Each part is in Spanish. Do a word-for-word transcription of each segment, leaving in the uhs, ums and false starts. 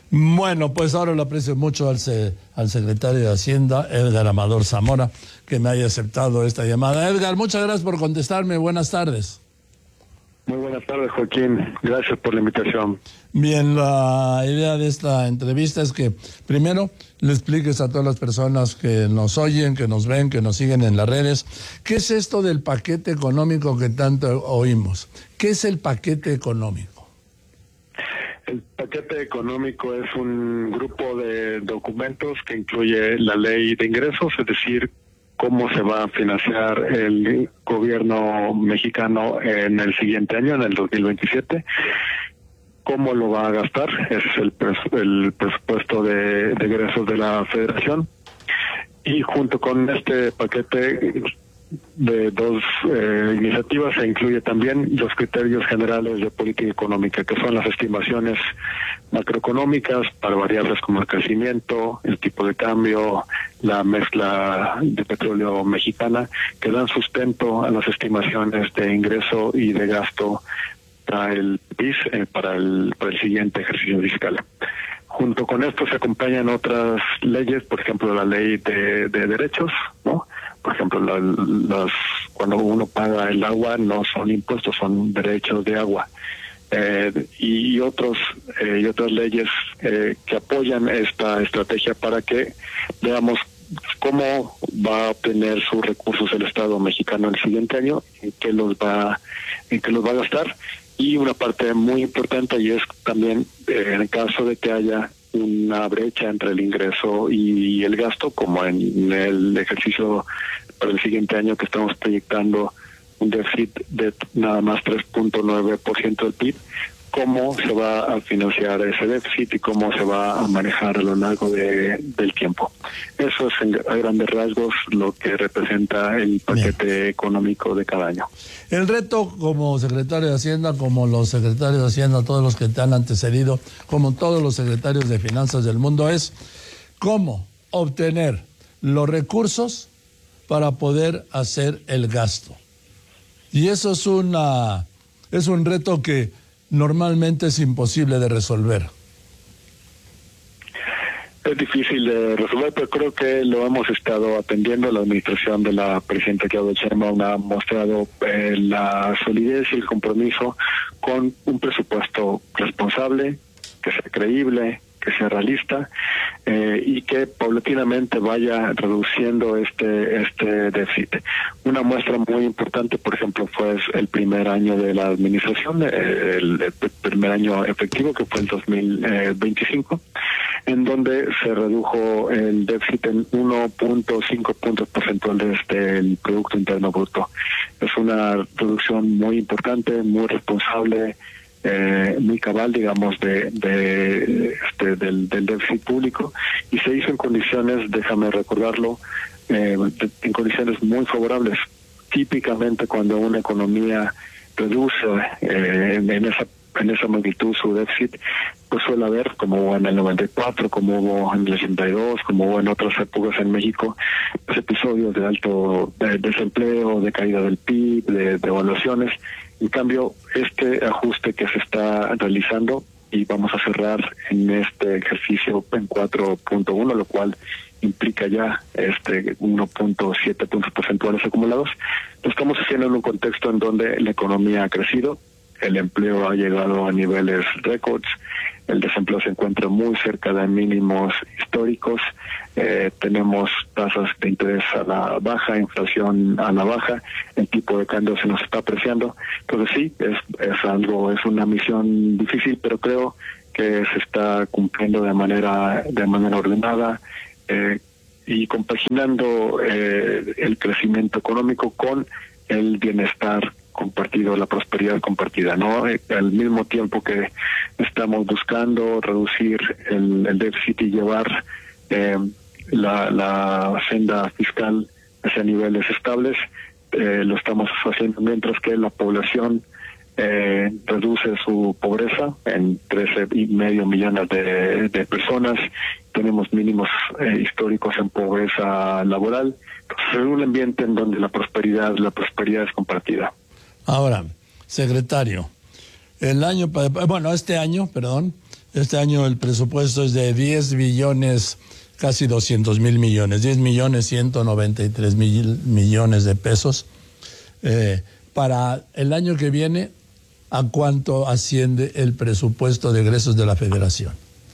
Bueno, pues ahora le aprecio mucho al, se, al secretario de Hacienda, Edgar Amador Zamora, que me haya aceptado esta llamada. Edgar, muchas gracias por contestarme. Buenas tardes. Muy buenas tardes, Joaquín. Gracias por la invitación. Bien, la idea de esta entrevista es que primero le expliques a todas las personas que nos oyen, que nos ven, que nos siguen en las redes, ¿qué es esto del paquete económico que tanto oímos? ¿Qué es el paquete económico? El paquete económico es un grupo de documentos que incluye la ley de ingresos, es decir, cómo se va a financiar el gobierno mexicano en el siguiente año, en el dos mil veintisiete, cómo lo va a gastar, ese es el, pres- el presupuesto de, de egresos de la Federación, y junto con este paquete de dos eh, iniciativas se incluye también los criterios generales de política económica, que son las estimaciones macroeconómicas para variables como el crecimiento, el tipo de cambio, la mezcla de petróleo mexicana, que dan sustento a las estimaciones de ingreso y de gasto para el P I B, eh, para el, para el siguiente ejercicio fiscal. Junto con esto se acompañan otras leyes, por ejemplo la ley de, de derechos, ¿no? Por ejemplo, la, las, cuando uno paga el agua no son impuestos, son derechos de agua. Eh, y otros eh, y otras leyes eh, que apoyan esta estrategia para que veamos cómo va a obtener sus recursos el Estado mexicano el siguiente año, en qué los va, en qué los va a gastar. Y una parte muy importante y es también eh, en el caso de que haya una brecha entre el ingreso y el gasto, como en el ejercicio para el siguiente año que estamos proyectando un déficit de nada más tres punto nueve por ciento del P I B, cómo se va a financiar ese déficit y cómo se va a manejar a lo largo de, del tiempo. Eso es en, a grandes rasgos lo que representa el paquete Bien. económico de cada año. El reto como secretario de Hacienda, como los secretarios de Hacienda, todos los que te han antecedido, como todos los secretarios de finanzas del mundo, es cómo obtener los recursos para poder hacer el gasto. Y eso es una es un reto que normalmente es imposible de resolver. Es difícil de resolver, pero creo que lo hemos estado atendiendo. La administración de la presidenta Claudia Sheinbaum ha mostrado eh, la solidez y el compromiso con un presupuesto responsable, que sea creíble, que sea realista eh, y que paulatinamente vaya reduciendo este este déficit. Una muestra muy importante, por ejemplo, fue el primer año de la administración, el, el primer año efectivo, que fue el dos mil veinticinco, en donde se redujo el déficit en uno punto cinco puntos porcentuales del Producto Interno Bruto. Es una reducción muy importante, muy responsable, Eh, muy cabal, digamos, de, de este del, del déficit público, y se hizo en condiciones, déjame recordarlo, eh, de, en condiciones muy favorables. Típicamente cuando una economía reduce eh, en, en esa en esa magnitud su déficit, pues suele haber, como hubo en el noventa y cuatro, como hubo en el ochenta y dos, como hubo en otras épocas en México, pues episodios de alto de desempleo, de caída del P I B, de devaluaciones. En cambio, este ajuste que se está realizando, y vamos a cerrar en este ejercicio en cuatro punto uno, lo cual implica ya este uno punto siete puntos porcentuales acumulados, lo estamos haciendo en un contexto en donde la economía ha crecido, el empleo ha llegado a niveles récords, el desempleo se encuentra muy cerca de mínimos históricos, eh, tenemos tasas de interés a la baja, inflación a la baja, el tipo de cambio se nos está apreciando. Entonces sí, es, es algo, es una misión difícil, pero creo que se está cumpliendo de manera, de manera ordenada, eh, y compaginando eh, el crecimiento económico con el bienestar compartido, la prosperidad compartida, ¿no? Eh, al mismo tiempo que estamos buscando reducir el, el déficit y llevar eh, la, la senda fiscal hacia niveles estables, eh, lo estamos haciendo mientras que la población eh, reduce su pobreza en trece y medio millones de, de personas. Tenemos mínimos eh, históricos en pobreza laboral. Entonces, es un ambiente en donde la prosperidad, la prosperidad es compartida. Ahora, secretario, el año, bueno, este año, perdón, Este año el presupuesto es de diez billones, casi doscientos mil millones, diez millones ciento noventa y tres mil millones de pesos. Eh, para el año que viene, ¿a cuánto asciende el presupuesto de egresos de la Federación?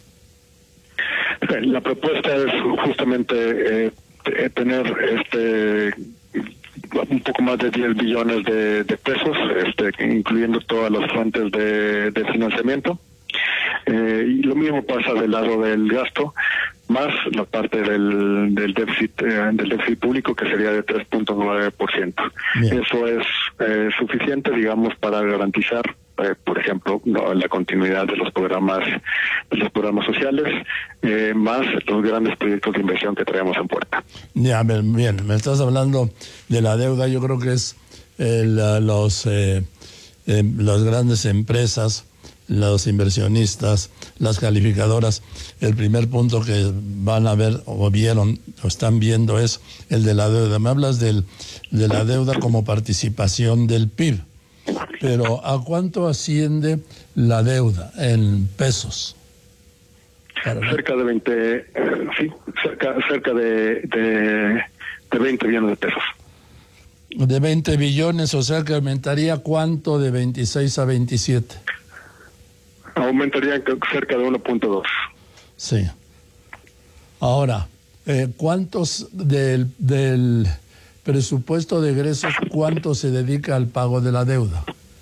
La propuesta es justamente eh, tener este un poco más de diez billones de, de pesos, este, incluyendo todas las fuentes de, de financiamiento. Eh, y lo mismo pasa del lado del gasto, más la parte del, del déficit eh, del déficit público, que sería de tres punto nueve por ciento. Eso es eh, suficiente, digamos, para garantizar, eh, por ejemplo, no, la continuidad de los programas de los programas sociales, eh, más los grandes proyectos de inversión que traemos en puerta. Ya, bien, me estás hablando de la deuda. Yo creo que es eh, la, los eh, eh, las grandes empresas, los inversionistas, las calificadoras, el primer punto que van a ver o vieron o están viendo es el de la deuda. Me hablas del, de la deuda como participación del P I B, pero ¿a cuánto asciende la deuda en pesos? Cerca de veinte, eh, sí, cerca, cerca de, de, de veinte billones de pesos. De veinte billones, o sea que aumentaría ¿cuánto de veintiséis a veintisiete? Aumentaría cerca de uno punto dos. Sí. Ahora, eh, ¿cuántos del, del presupuesto de egresos, cuánto se dedica al pago de la deuda?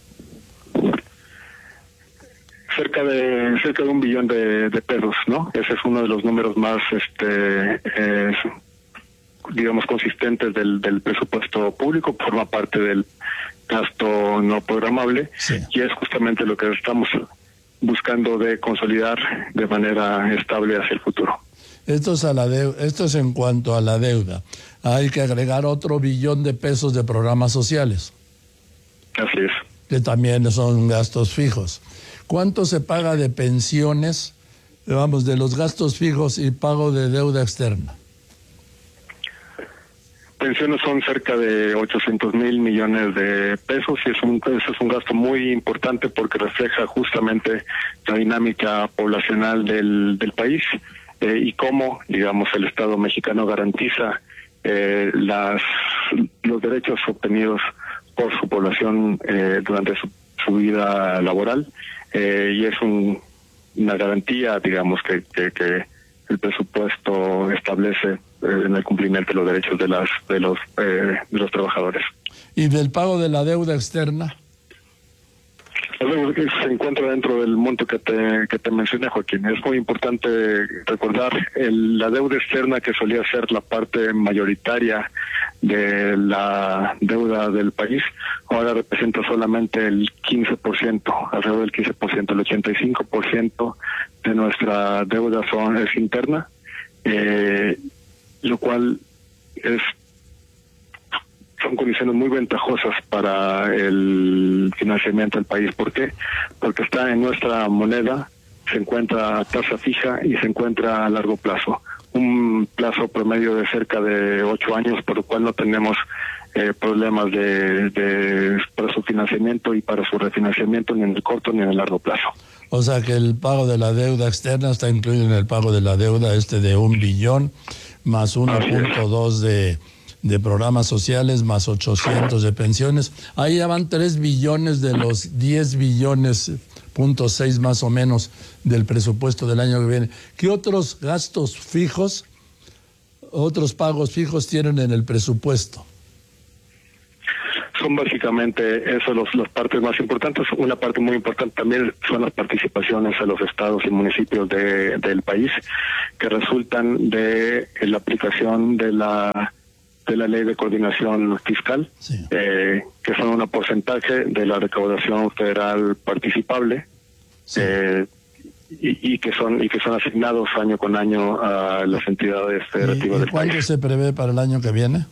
Cerca de cerca de un billón de, de pesos, ¿no? Ese es uno de los números más, este, eh, digamos, consistentes del, del presupuesto público. Forma parte del gasto no programable, sí. Y es justamente lo que estamos buscando de consolidar de manera estable hacia el futuro. Esto es, a la deuda, esto es en cuanto a la deuda. Hay que agregar otro billón de pesos de programas sociales. Así es. Que también son gastos fijos. ¿Cuánto se paga de pensiones, vamos, de los gastos fijos y pago de deuda externa? Pensiones son cerca de ochocientos mil millones de pesos y es un, eso es un gasto muy importante porque refleja justamente la dinámica poblacional del, del país eh, y cómo, digamos, el Estado mexicano garantiza eh, las los derechos obtenidos por su población eh, durante su, su vida laboral eh, y es un, una garantía, digamos, que, que, que el presupuesto establece en el cumplimiento de los derechos de las de los eh, de los trabajadores. ¿Y del pago de la deuda externa? La deuda que se encuentra dentro del monto que te que te mencioné, Joaquín. Es muy importante recordar el, la deuda externa, que solía ser la parte mayoritaria de la deuda del país, ahora representa solamente el quince por ciento, alrededor del quince por ciento, el ochenta y cinco por ciento de nuestra deuda son es interna. Eh, lo cual es son condiciones muy ventajosas para el financiamiento del país. ¿Por qué? Porque está en nuestra moneda, se encuentra a tasa fija y se encuentra a largo plazo. Un plazo promedio de cerca de ocho años, por lo cual no tenemos eh, problemas de, de para su financiamiento y para su refinanciamiento ni en el corto ni en el largo plazo. O sea que el pago de la deuda externa está incluido en el pago de la deuda este de un billón, más uno punto dos de, de programas sociales, más ochocientos de pensiones. Ahí ya van tres billones de los diez billones, punto seis más o menos del presupuesto del año que viene. ¿Qué otros gastos fijos, otros pagos fijos tienen en el presupuesto? Son básicamente eso los, las partes más importantes. Una parte muy importante también son las participaciones a los estados y municipios de, del país, que resultan de la aplicación de la de la ley de coordinación fiscal, sí. eh, que son un porcentaje de la recaudación federal participable, sí. eh, y, y que son y que son asignados año con año a las entidades federativas ¿Y, y del país. ¿Cuánto se prevé para el año que viene?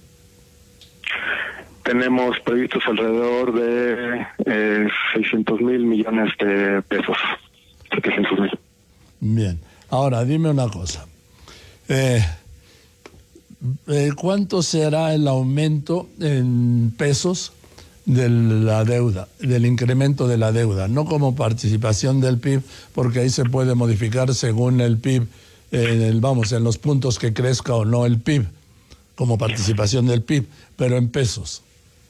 Tenemos previstos alrededor de eh, seiscientos mil millones de pesos. setecientos mil. Bien. Ahora, dime una cosa. Eh, eh, ¿Cuánto será el aumento en pesos de la deuda, del incremento de la deuda, no como participación del P I B, porque ahí se puede modificar según el P I B, en el, vamos, en los puntos que crezca o no el P I B, como participación del P I B, pero en pesos.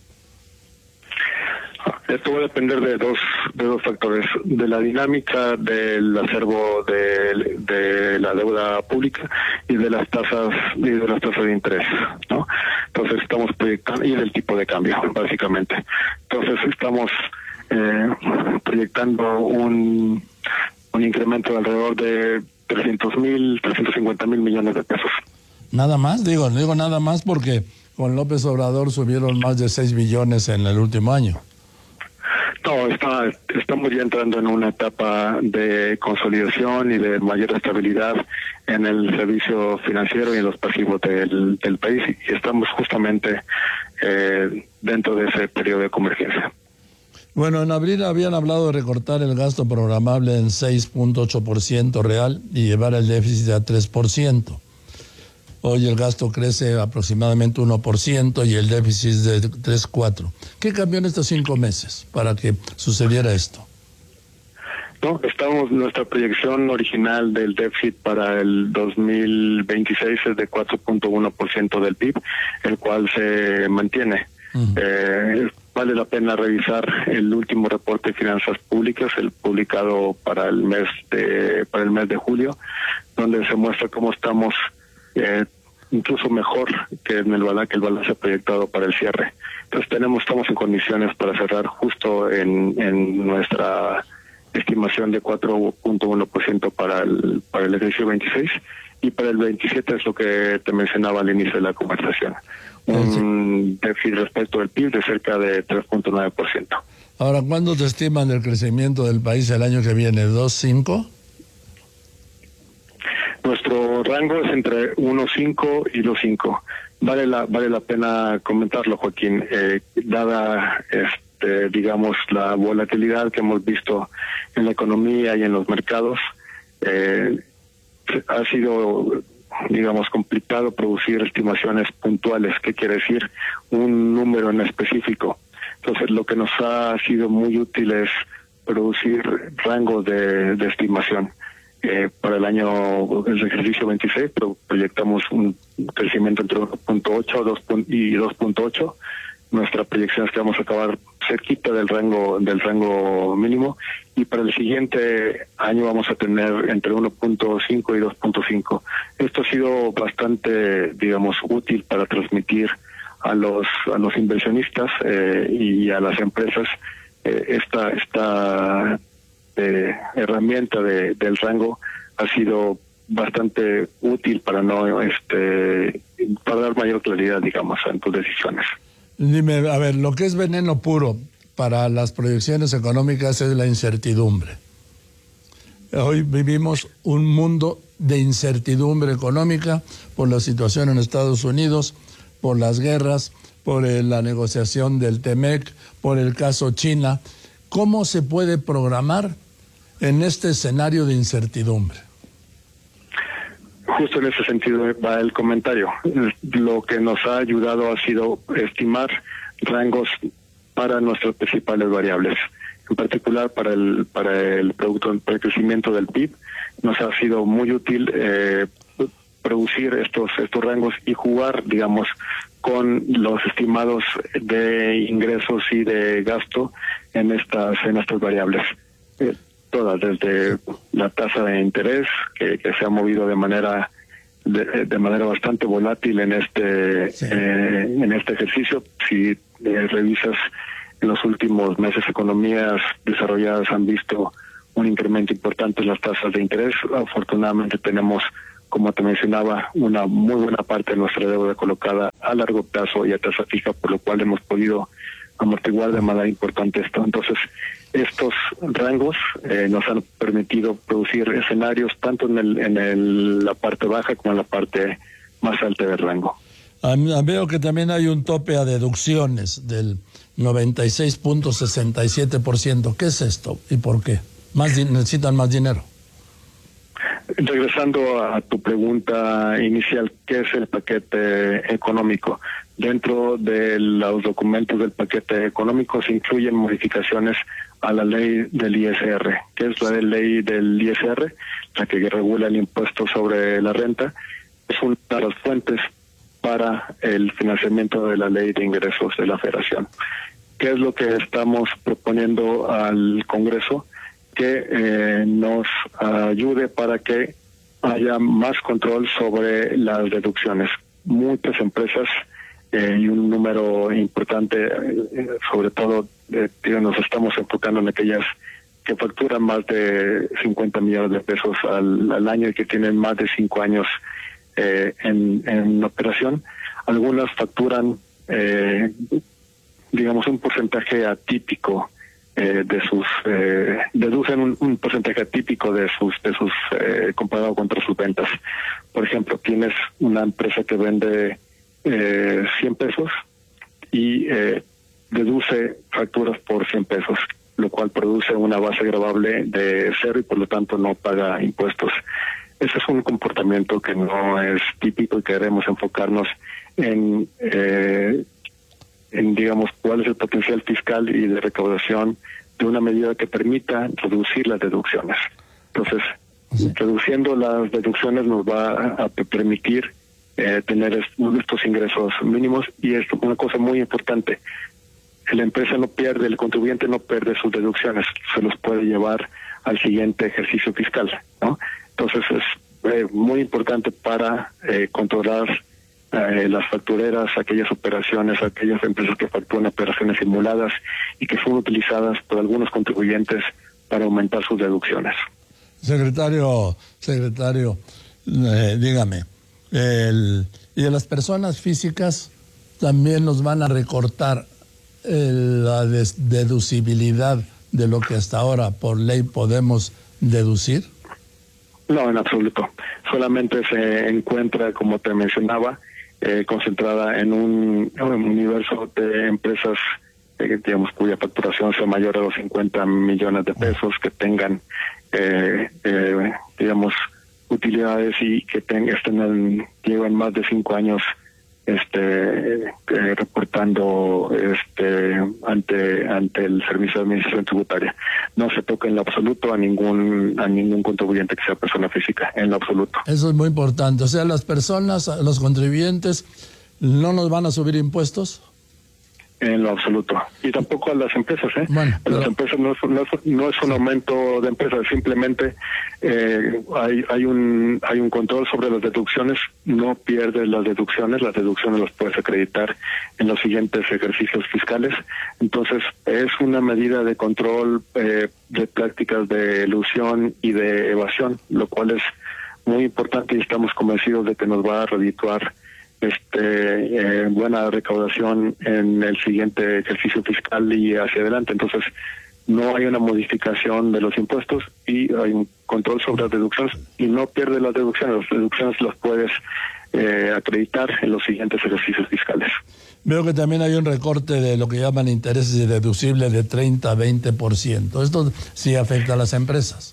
Esto va a depender de dos de dos factores, de la dinámica del acervo de, de la deuda pública y de las tasas y de las tasas de interés, ¿no? Entonces estamos proyectando, y del tipo de cambio, básicamente. Entonces estamos eh, proyectando un, un incremento de alrededor de trescientos mil, trescientos cincuenta mil millones de pesos. Nada más, digo, digo nada más porque con López Obrador subieron más de seis billones en el último año. No, está, estamos ya entrando en una etapa de consolidación y de mayor estabilidad en el servicio financiero y en los pasivos del, del país, y estamos justamente eh, dentro de ese periodo de convergencia. Bueno, en abril habían hablado de recortar el gasto programable en seis punto ocho por ciento real y llevar el déficit a tres por ciento. Hoy el gasto crece aproximadamente uno por ciento y el déficit es de tres punto cuatro por ciento. ¿Qué cambió en estos cinco meses para que sucediera esto? No, estamos, nuestra proyección original del déficit para el dos mil veintiséis es de cuatro punto uno por ciento del P I B, el cual se mantiene. Uh-huh. Eh, vale la pena revisar el último reporte de finanzas públicas, el publicado para el mes de para el mes de julio, donde se muestra cómo estamos eh, incluso mejor que en el balance, que el balance proyectado para el cierre. Entonces tenemos estamos en condiciones para cerrar justo en, en nuestra estimación de cuatro punto uno por ciento para el para el ejercicio veintiséis, y para el veintisiete es lo que te mencionaba al inicio de la conversación, un déficit respecto del P I B de cerca de tres punto nueve por ciento. Ahora, ¿cuándo te estiman el crecimiento del país el año que viene? ¿dos punto cinco? Nuestro rango es entre uno punto cinco y dos punto cinco. Vale la vale la pena comentarlo, Joaquín, eh, dada este, digamos la volatilidad que hemos visto en la economía y en los mercados. Eh, ha sido, digamos, complicado producir estimaciones puntuales, ¿qué quiere decir? Un número en específico. Entonces, lo que nos ha sido muy útil es producir rangos de, de estimación. Eh, para el año, el ejercicio veintiséis, pero proyectamos un crecimiento entre uno punto ocho y dos punto ocho. Nuestra proyección es que vamos a acabar cerquita del rango del rango mínimo, y para el siguiente año vamos a tener entre uno punto cinco y dos punto cinco. Esto ha sido bastante, digamos, útil para transmitir a los a los inversionistas eh, y a las empresas eh, esta esta eh, herramienta de, del rango ha sido bastante útil para no este para dar mayor claridad, digamos, en tus decisiones. Dime, a ver, lo que es veneno puro para las proyecciones económicas es la incertidumbre. Hoy vivimos un mundo de incertidumbre económica por la situación en Estados Unidos, por las guerras, por la negociación del TEMEC, por el caso China. ¿Cómo se puede programar en este escenario de incertidumbre? Justo en ese sentido va el comentario. Lo que nos ha ayudado ha sido estimar rangos para nuestras principales variables. En particular para el para el producto para el crecimiento del P I B nos ha sido muy útil eh, producir estos estos rangos y jugar, digamos, con los estimados de ingresos y de gasto en estas en estas variables. Eh, todas, desde la tasa de interés que, que se ha movido de manera de, de manera bastante volátil en este sí. eh, en este ejercicio. Si eh, revisas en los últimos meses, economías desarrolladas han visto un incremento importante en las tasas de interés. Afortunadamente tenemos, como te mencionaba, una muy buena parte de nuestra deuda colocada a largo plazo y a tasa fija, por lo cual hemos podido amortiguar de manera importante esto. Entonces, estos rangos eh, nos han permitido producir escenarios tanto en, el, en el, la parte baja como en la parte más alta del rango. Ah, veo que también hay un tope a deducciones del noventa y seis punto sesenta y siete por ciento. ¿Qué es esto y por qué? Más necesitan más dinero. Regresando a tu pregunta inicial, ¿qué es el paquete económico? Dentro de los documentos del paquete económico se incluyen modificaciones a la ley del I S R, que es la ley del I S R, la que regula el impuesto sobre la renta. Es una de las fuentes para el financiamiento de la ley de ingresos de la Federación. ¿Qué es lo que estamos proponiendo al Congreso? Que eh, nos ayude para que haya más control sobre las deducciones. Muchas empresas eh, y un número importante, eh, sobre todo eh, nos estamos enfocando en aquellas que facturan más de cincuenta millones de pesos al, al año y que tienen más de cinco años eh, en, en operación. Algunas facturan, eh, digamos, un porcentaje atípico eh, de sus, eh, deducen un, un porcentaje atípico de sus, de sus, eh, comparado contra sus ventas. Por ejemplo, tienes una empresa que vende eh, cien pesos y eh, deduce facturas por cien pesos, lo cual produce una base gravable de cero y por lo tanto no paga impuestos. Ese es un comportamiento que no es típico y queremos enfocarnos en, eh, en, digamos, cuál es el potencial fiscal y de recaudación de una medida que permita reducir las deducciones. Entonces, sí. reduciendo las deducciones nos va a, a permitir eh, tener estos ingresos mínimos, y es una cosa muy importante. La empresa no pierde, el contribuyente no pierde sus deducciones, se los puede llevar al siguiente ejercicio fiscal, ¿no? Entonces es eh, muy importante para eh, controlar eh, las factureras, aquellas operaciones, aquellas empresas que facturan operaciones simuladas y que son utilizadas por algunos contribuyentes para aumentar sus deducciones. Secretario, secretario, eh, dígame, el, y de las personas físicas también nos van a recortar eh, la des- deducibilidad de lo que hasta ahora por ley podemos deducir. No, en absoluto. Solamente se encuentra, como te mencionaba, eh, concentrada en un, en un universo de empresas, eh, digamos, cuya facturación sea mayor a los cincuenta millones de pesos, que tengan, eh, eh, digamos, utilidades y que ten, estén en, llevan más de cinco años este eh, reportando este ante ante el Servicio de Administración Tributaria. No se toca en lo absoluto a ningún a ningún contribuyente que sea persona física, en lo absoluto. Eso es muy importante. O sea, las personas, los contribuyentes, ¿no nos van a subir impuestos? En lo absoluto. Y tampoco a las empresas, ¿eh? Bueno, pero... Las empresas no es, no es, no es un aumento de empresas, simplemente eh, hay hay un hay un control sobre las deducciones, no pierdes las deducciones, las deducciones las puedes acreditar en los siguientes ejercicios fiscales. Entonces, es una medida de control eh, de prácticas de elusión y de evasión, lo cual es muy importante y estamos convencidos de que nos va a redituar este eh, buena recaudación en el siguiente ejercicio fiscal y hacia adelante. Entonces no hay una modificación de los impuestos y hay un control sobre las deducciones y no pierde las deducciones. Las deducciones las puedes eh, acreditar en los siguientes ejercicios fiscales. Veo que también hay un recorte de lo que llaman intereses deducibles de treinta a veinte por ciento. Esto sí afecta a las empresas.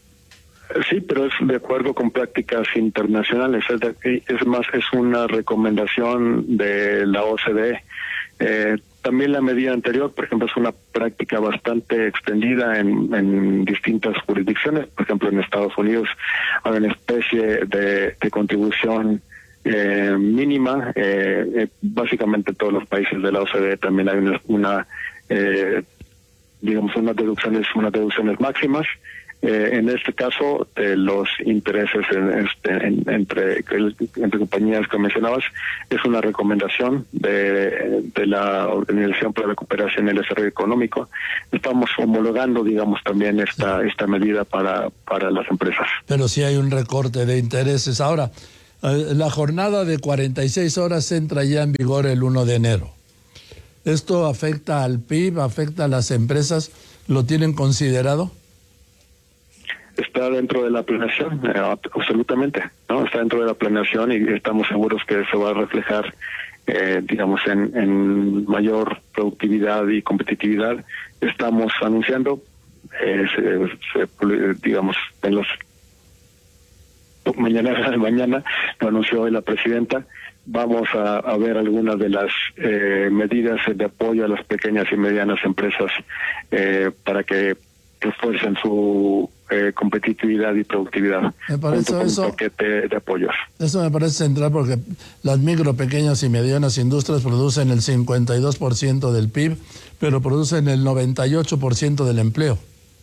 Sí, pero es de acuerdo con prácticas internacionales. Es, de, es más, es una recomendación de la O C D E. Eh, también la medida anterior, por ejemplo, es una práctica bastante extendida en, en distintas jurisdicciones. Por ejemplo, en Estados Unidos hay una especie de, de contribución eh, mínima. Eh, eh, básicamente en todos los países de la O C D E también hay una, una eh, digamos, unas deducciones, unas deducciones máximas. Eh, en este caso, eh, los intereses en, este, en, entre, entre compañías que mencionabas es una recomendación de, de la Organización para la Cooperación y el Desarrollo Económico. Estamos homologando, digamos, también esta sí. esta medida para, para las empresas. Pero sí hay un recorte de intereses. Ahora, eh, la jornada de cuarenta y seis horas entra ya en vigor el primero de enero. ¿Esto afecta al P I B, afecta a las empresas? ¿Lo tienen considerado? Está dentro de la planeación, eh, absolutamente, ¿no? Está dentro de la planeación y estamos seguros que se va a reflejar, eh, digamos, en, en mayor productividad y competitividad. Estamos anunciando, eh, se, se, digamos, en los mañana de mañana, lo anunció hoy la presidenta. Vamos a, a ver algunas de las eh, medidas de apoyo a las pequeñas y medianas empresas eh, para que refuercen su eh, competitividad y productividad. Me parece junto con eso, un paquete de apoyos. Eso me parece central porque las micro, pequeñas y medianas industrias producen el cincuenta y dos por ciento del P I B, pero producen el noventa y ocho por ciento del empleo.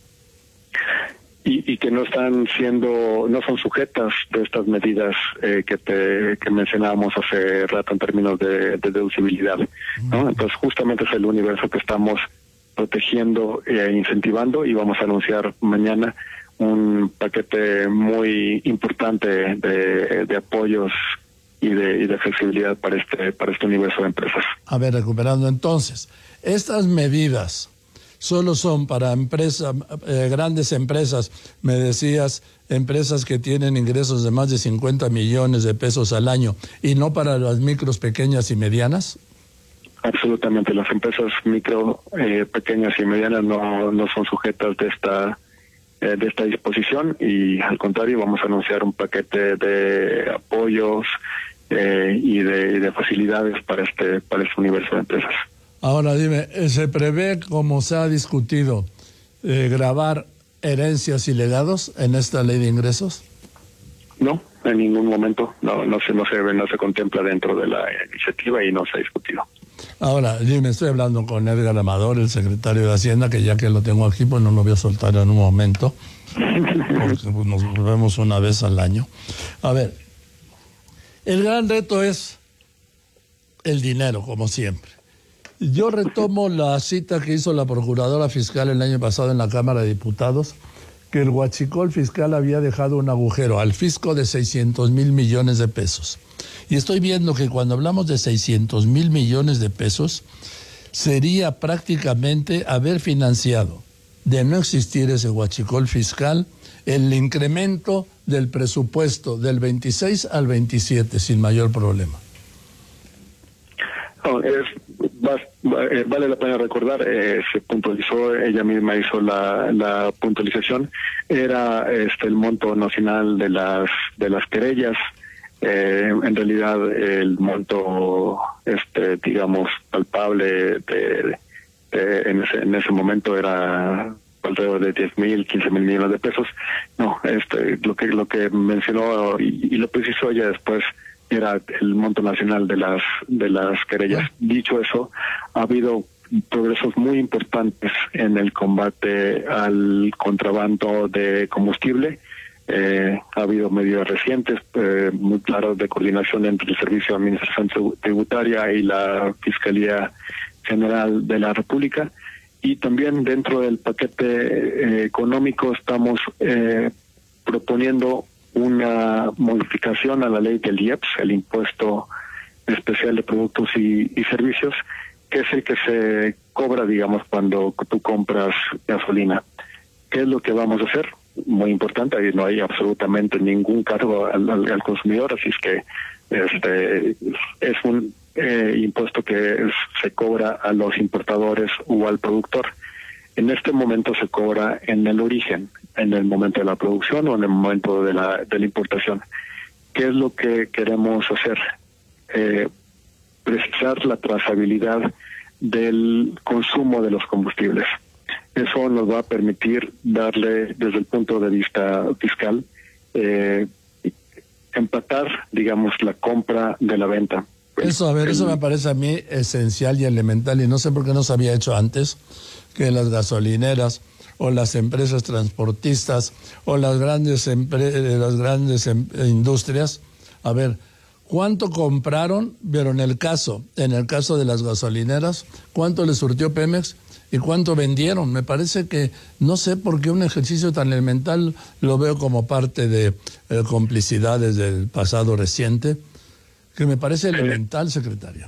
Y, y que no están siendo, no son sujetas de estas medidas eh, que te que mencionábamos hace rato en términos de, de deducibilidad, ¿no? Entonces justamente es el universo que estamos protegiendo e incentivando, y vamos a anunciar mañana un paquete muy importante de, de apoyos y de, y de flexibilidad para este para este universo de empresas. A ver, recuperando entonces, estas medidas solo son para empresas, eh, grandes empresas, me decías, empresas que tienen ingresos de más de cincuenta millones de pesos al año, y no para las micros, pequeñas y medianas. Absolutamente, las empresas micro, eh, pequeñas y medianas no, no son sujetas de esta eh, de esta disposición, y al contrario vamos a anunciar un paquete de apoyos eh, y, de, y de facilidades para este para este universo de empresas. Ahora dime, ¿se prevé, como se ha discutido, eh, gravar herencias y legados en esta ley de ingresos? No, en ningún momento, no no se no se no se contempla dentro de la iniciativa y no se ha discutido. Ahora, dime, estoy hablando con Edgar Amador, el secretario de Hacienda, que ya que lo tengo aquí, pues no lo voy a soltar en un momento, porque pues, nos vemos una vez al año. A ver, el gran reto es el dinero, como siempre. Yo retomo la cita que hizo la Procuradora Fiscal el año pasado en la Cámara de Diputados, que el huachicol fiscal había dejado un agujero al fisco de seiscientos mil millones de pesos. Y estoy viendo que cuando hablamos de seiscientos mil millones de pesos, sería prácticamente haber financiado, de no existir ese huachicol fiscal, el incremento del presupuesto del veintiséis al veintisiete sin mayor problema. No, es, va, va, eh, vale la pena recordar, eh, se puntualizó, ella misma hizo la, la puntualización, era este el monto nacional de las de las querellas. Eh, en realidad el monto, este digamos, palpable de, de, en, ese, en ese momento era alrededor de diez mil, quince mil millones de pesos. No, este lo que lo que mencionó y, y lo precisó ella después era el monto nacional de las de las querellas. Dicho eso, ha habido progresos muy importantes en el combate al contrabando de combustible. Eh, ha habido medidas recientes eh, muy claras de coordinación entre el Servicio de Administración Tributaria y la Fiscalía General de la República, y también dentro del paquete eh, económico estamos eh, proponiendo una modificación a la ley del I E P S, el Impuesto Especial de Productos y, y Servicios, que es el que se cobra, digamos, cuando tú compras gasolina. ¿Qué es lo que vamos a hacer? Muy importante, ahí no hay absolutamente ningún cargo al, al, al consumidor, así es que este es un eh, impuesto que es, se cobra a los importadores o al productor. En este momento se cobra en el origen, en el momento de la producción o en el momento de la, de la importación. ¿Qué es lo que queremos hacer? Eh, precisar la trazabilidad del consumo de los combustibles. Eso nos va a permitir darle, desde el punto de vista fiscal, eh, empatar, digamos, la compra de la venta. Eso, a ver, eso me parece a mí esencial y elemental, y no sé por qué no se había hecho antes, que las gasolineras o las empresas transportistas o las grandes, empre- las grandes em- industrias, a ver, ¿cuánto compraron? Pero en el caso, en el caso de las gasolineras, ¿cuánto le surtió Pemex y cuánto vendieron? Me parece que, no sé por qué un ejercicio tan elemental lo veo como parte de eh, complicidades del pasado reciente, que me parece elemental, secretario.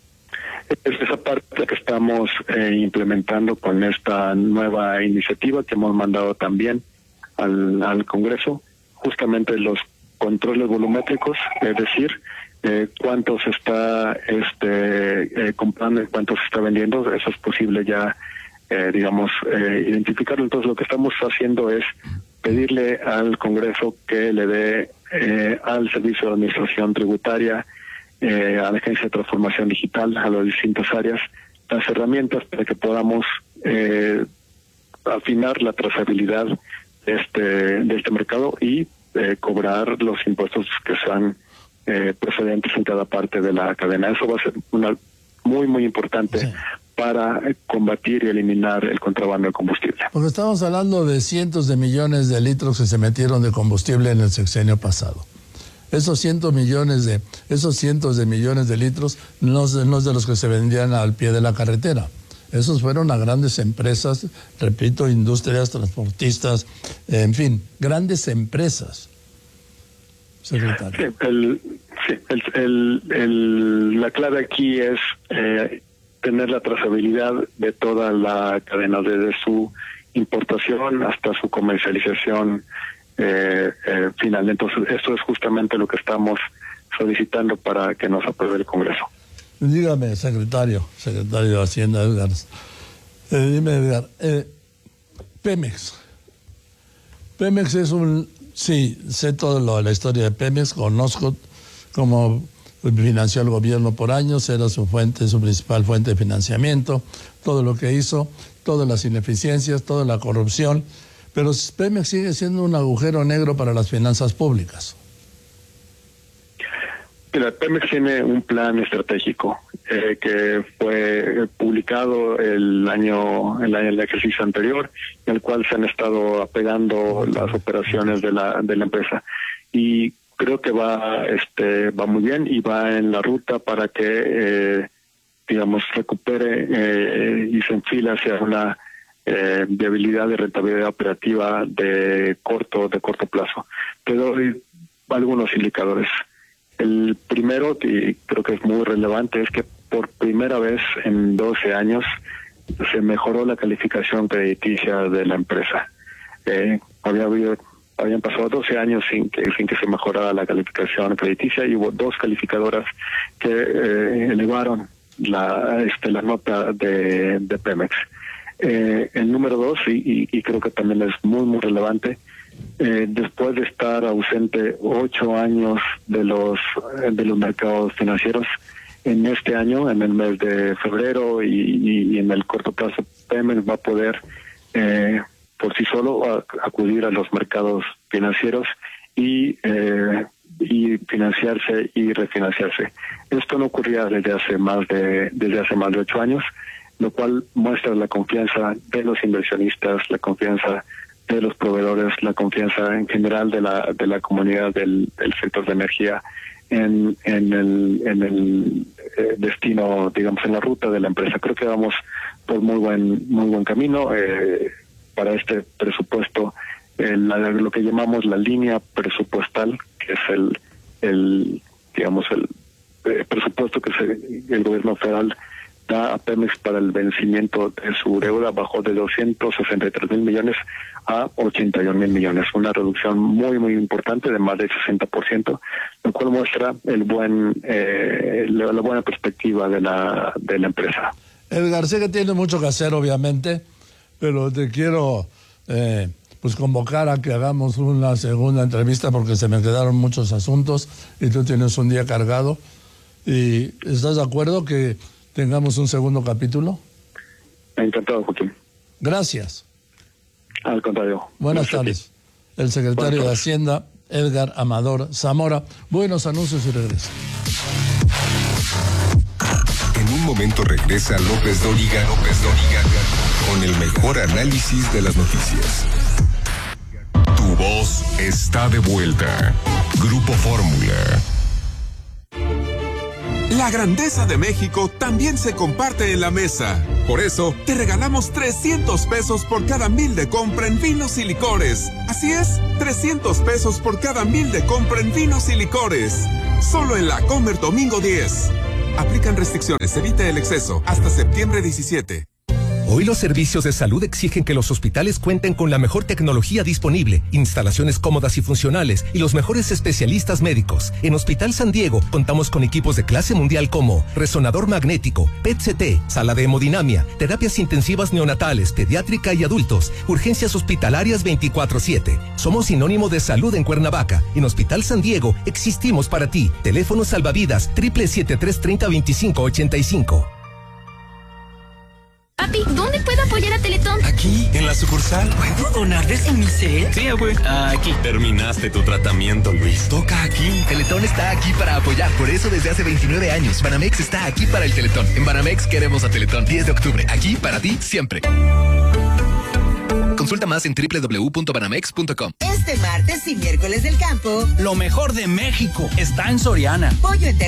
Es esa parte que estamos eh, implementando con esta nueva iniciativa que hemos mandado también al, al Congreso, justamente los controles volumétricos, es decir, eh, cuánto se está este, eh, comprando y cuánto se está vendiendo. Eso es posible ya, eh, digamos, eh, identificarlo. Entonces lo que estamos haciendo es pedirle al Congreso que le dé eh, al Servicio de Administración Tributaria, eh, a la Agencia de Transformación Digital, a las distintas áreas, las herramientas para que podamos eh, afinar la trazabilidad de este, de este mercado y eh, cobrar los impuestos que sean eh, procedentes en cada parte de la cadena. Eso va a ser una muy, muy importante. Sí. Para combatir y eliminar el contrabando de combustible. Porque estamos hablando de cientos de millones de litros que se metieron de combustible en el sexenio pasado. Esos cientos millones de, esos cientos de millones de litros no es, no es de los que se vendían al pie de la carretera. Esos fueron a grandes empresas, repito, industrias, transportistas, en fin, grandes empresas. Secretario. Sí, el, sí, el, el, el, la clave aquí es eh, tener la trazabilidad de toda la cadena, desde su importación hasta su comercialización eh, eh, final. Entonces, esto es justamente lo que estamos solicitando para que nos apruebe el Congreso. Dígame, secretario, secretario de Hacienda, Edgar. Eh, dime, Edgar, eh, Pemex. Pemex es un... Sí, sé todo lo de la historia de Pemex, conozco cómo financió el gobierno por años, era su fuente, su principal fuente de financiamiento, todo lo que hizo, todas las ineficiencias, toda la corrupción, pero Pemex sigue siendo un agujero negro para las finanzas públicas. Mira, Pemex tiene un plan estratégico eh, que fue publicado el año, el año del ejercicio anterior, en el cual se han estado apegando las operaciones de la de la empresa, y creo que va este va muy bien y va en la ruta para que eh, digamos recupere eh, y se enfila hacia una eh, viabilidad de rentabilidad operativa de corto de corto plazo. Te doy algunos indicadores. El primero, y creo que es muy relevante, es que por primera vez en doce años se mejoró la calificación crediticia de la empresa. Eh, había habido Habían pasado doce años sin que sin que se mejorara la calificación crediticia, y hubo dos calificadoras que eh, elevaron la este la nota de, de Pemex. Eh, el número dos, y, y, y creo que también es muy muy relevante, eh, después de estar ausente ocho años de los de los mercados financieros, en este año, en el mes de febrero y, y, y en el corto plazo, Pemex va a poder eh, por sí solo a, acudir a los mercados financieros y eh, y financiarse y refinanciarse. Esto no ocurría desde hace más de desde hace más de ocho años, lo cual muestra la confianza de los inversionistas, la confianza de los proveedores, la confianza en general de la de la comunidad del, del sector de energía en en el en el eh, destino, digamos, en la ruta de la empresa. Creo que vamos por muy buen muy buen camino. Eh, para este presupuesto, eh, la, lo que llamamos la línea presupuestal, que es el, el digamos, el eh, presupuesto que se, el gobierno federal da a Pemex para el vencimiento de su deuda, bajó de doscientos sesenta y tres mil millones a ochenta y un mil millones, una reducción muy, muy importante de más del sesenta por ciento, lo cual muestra el buen eh, la, la buena perspectiva de la, de la empresa. Edgar, sé que tiene mucho que hacer, obviamente, pero te quiero eh, pues convocar a que hagamos una segunda entrevista, porque se me quedaron muchos asuntos y tú tienes un día cargado. ¿Y estás de acuerdo que tengamos un segundo capítulo? Encantado, Joaquín. Gracias. Al contrario. Buenas tardes. El secretario de Hacienda, Edgar Amador Zamora. Buenos anuncios y regreso. En un momento regresa López Dóriga, López Dóriga, con el mejor análisis de las noticias. Tu voz está de vuelta. Grupo Fórmula. La grandeza de México también se comparte en la mesa. Por eso, te regalamos trescientos pesos por cada mil de compra en vinos y licores. Así es, trescientos pesos por cada mil de compra en vinos y licores. Solo en la Comer Domingo diez. Aplican restricciones, evite el exceso. Hasta septiembre diecisiete. Hoy los servicios de salud exigen que los hospitales cuenten con la mejor tecnología disponible, instalaciones cómodas y funcionales y los mejores especialistas médicos. En Hospital San Diego contamos con equipos de clase mundial como resonador magnético, P E T C T, sala de hemodinamia, terapias intensivas neonatales, pediátrica y adultos, urgencias hospitalarias veinticuatro siete. Somos sinónimo de salud en Cuernavaca. En Hospital San Diego existimos para ti. Teléfono salvavidas triple siete tres treinta veinticinco ochenta y cinco. Papi, ¿dónde puedo apoyar a Teletón? Aquí, en la sucursal. ¿Puedo donar desde mi cel? Sí, güey. Aquí. Terminaste tu tratamiento, Luis. Toca aquí. Teletón está aquí para apoyar. Por eso desde hace veintinueve años, Banamex está aquí para el Teletón. En Banamex queremos a Teletón. diez de octubre. Aquí para ti siempre. Consulta más en doble u doble u doble u punto banamex punto com. Este martes y miércoles del campo, lo mejor de México está en Soriana. Pollo entero